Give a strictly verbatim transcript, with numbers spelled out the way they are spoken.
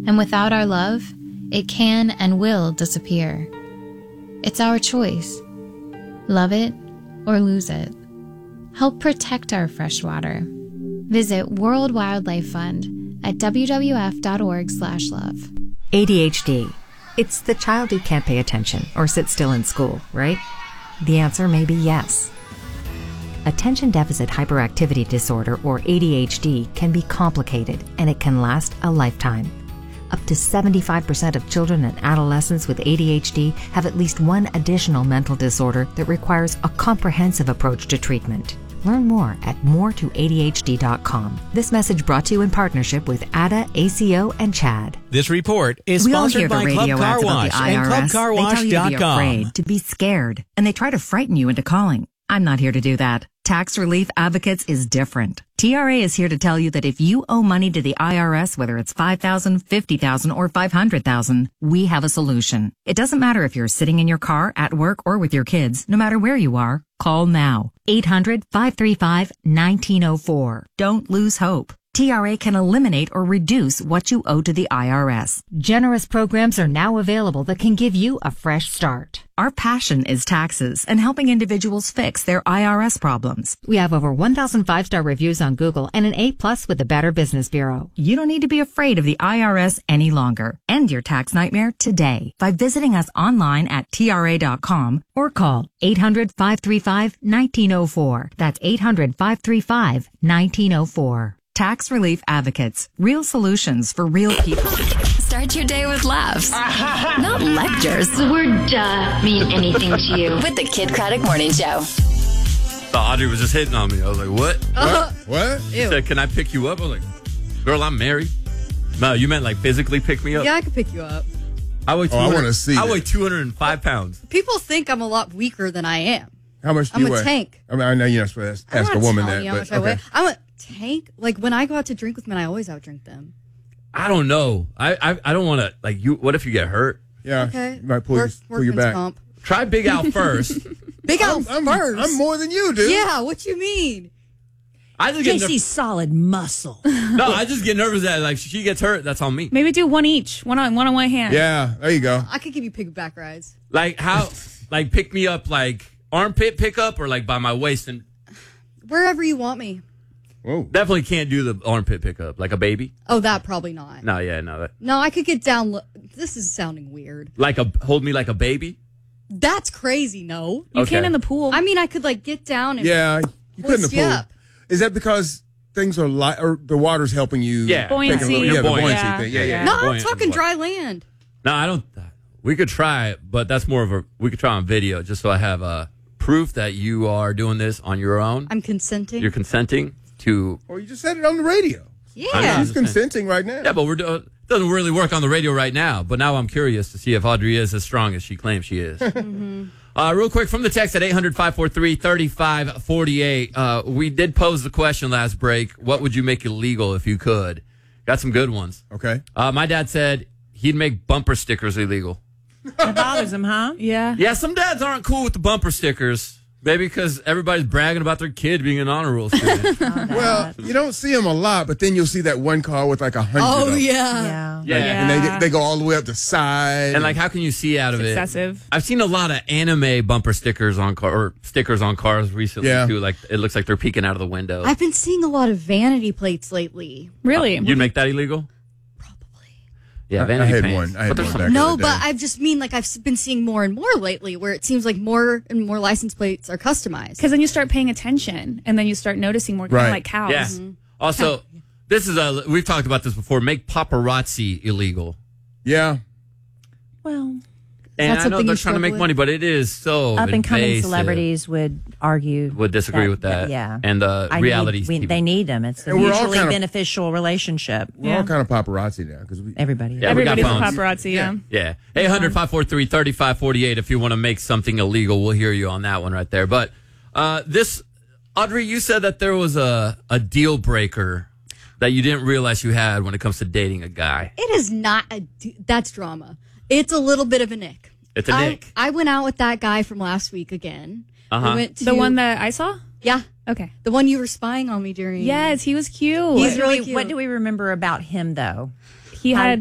And without our love, it can and will disappear. It's our choice. Love it or lose it. Help protect our freshwater. Visit World Wildlife Fund at w w f dot org slash love. A D H D. It's the child who can't pay attention or sit still in school, right? The answer may be yes. Attention Deficit Hyperactivity Disorder, or A D H D, can be complicated and it can last a lifetime. Up to seventy-five percent of children and adolescents with A D H D have at least one additional mental disorder that requires a comprehensive approach to treatment. Learn more at more to A D H D dot com. This message brought to you in partnership with A D A, A C O, and CHAD. This report is We all sponsored hear the by radio Club Car ads about Wash the I R S. and club car They wash tell you to be dot com. afraid, to be scared, and they try to frighten you into calling. I'm not here to do that. Tax Relief Advocates is different. T R A is here to tell you that if you owe money to the I R S, whether it's five thousand dollars, fifty thousand dollars, or five hundred thousand dollars, we have a solution. It doesn't matter if you're sitting in your car, at work, or with your kids. No matter where you are, call now. eight hundred, five three five, one nine zero four. Don't lose hope. T R A can eliminate or reduce what you owe to the I R S. Generous programs are now available that can give you a fresh start. Our passion is taxes and helping individuals fix their I R S problems. We have over one thousand five-star reviews on Google and an A plus with the Better Business Bureau. You don't need to be afraid of the I R S any longer. End your tax nightmare today by visiting us online at T R A dot com or call eight hundred, five three five, one nine zero four. That's eight hundred, five three five, one nine zero four. Tax Relief Advocates. Real solutions for real people. Start your day with laughs, not lectures. The word duh mean anything to you? With the Kid Craddock Morning Show. Thought Audrey was just hitting on me. I was like, what? Uh, what? She said, can I pick you up? I was like, girl, I'm married. No, you meant like physically pick me up? Yeah, I could pick you up. I weigh Oh, I wanna see I that. weigh two hundred five pounds. People think I'm a lot weaker than I am. How much do I'm you a weigh? tank. I mean, I know you're not supposed to I'm ask a not woman telling that, you how but much I okay. weigh. I'm a tank. Like when I go out to drink with men, I always outdrink them. I don't know. I I, I don't want to, like, you. What if you get hurt? Yeah, Okay. you might pull, Work, your, pull your workman's back. comp. Try Big Al first. Big Al I'm, first. I'm more than you, dude. Yeah, what you mean? I just get J C's solid muscle. ner- no, I just get nervous that, like, if she gets hurt, that's on me. Maybe do one each, one on one on one hand. Yeah, there you go. I could give you piggyback rides. Like, how, like, pick me up, like, armpit pickup or, like, by my waist? And Wherever you want me. Whoa. definitely can't do the armpit pickup, like a baby. Oh, that probably not. No, yeah, no. That, No, I could get down. Lo- this is sounding weird. like, a hold me like a baby? That's crazy. No. You Okay. can in the pool. I mean, I could like get down and Yeah, you put in the hoist you pool. up. Is that because things are light, or the water's helping you? Yeah. take a little- Buoyancy. Yeah, the Buoyancy. buoyancy Yeah. thing. Yeah, yeah. No, I'm Buoyant talking in the water. dry land. No, I don't. We could try it, but that's more of a. We could try on video, just so I have uh, proof that you are doing this on your own. I'm consenting. You're consenting to. Or you just said it on the radio. I know. yeah. He's consenting right now. Yeah, but we're do- it doesn't really work on the radio right now. But now I'm curious to see if Audrey is as strong as she claims she is. Mm-hmm. Uh, real quick from the text at eight hundred, five four three, three five four eight. Uh, we did pose the question last break. What would you make illegal if you could? Got some good ones. Okay. Uh, my dad said he'd make bumper stickers illegal. It bothers him, huh? yeah. Yeah, some dads aren't cool with the bumper stickers. Maybe because everybody's bragging about their kid being an honor roll student. Well, you don't see them a lot, but then you'll see that one car with like a hundred. Oh of them. yeah. Yeah. Yeah. And they they go all the way up the side. And like, how can you see out of It's it? excessive. I've seen a lot of anime bumper stickers on car or stickers on cars recently Yeah. too. Like it looks like they're peeking out of the window. I've been seeing a lot of vanity plates lately. Really? You'd make that illegal? Yeah, I- vanity I had paints. one. I had But there's one some- back in No, the day. but I just mean like I've s- been seeing more and more lately where it seems like more and more license plates are customized. Because then you start paying attention, and then you start noticing more, kind Right. of like cows. Yeah. Also, this is a. We've talked about this before. Make paparazzi illegal. yeah. Well, And that I know something they're you trying to make struggle money, but it is so up and coming invasive. celebrities would argue. Would disagree with that. Yeah. And uh, I reality need, we, T V. they need them. It's a And we're all mutually kind of- beneficial relationship. We're all kind of paparazzi now because we. Everybody. Yeah, we got Everybody's a phones. paparazzi, yeah. Yeah. eight hundred, five four three, three five four eight if you want to make something illegal. We'll hear you on that one right there. But uh, this, Audrey, you said that there was a, a deal breaker that you didn't realize you had when it comes to dating a guy. It is not a d- that's drama. It's a little bit of a nick. It's a I, nick. I went out with that guy from last week again. Uh-huh. We went to The one that I saw? yeah, Okay. the one you were spying on me during. Yes, he was cute. He's What do really we- cute. What do we remember about him, though? He had